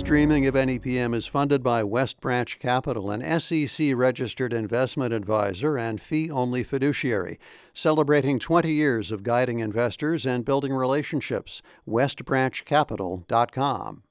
streaming of NEPM is funded by West Branch Capital, an SEC-registered investment advisor and fee-only fiduciary, celebrating 20 years of guiding investors and building relationships. westbranchcapital.com.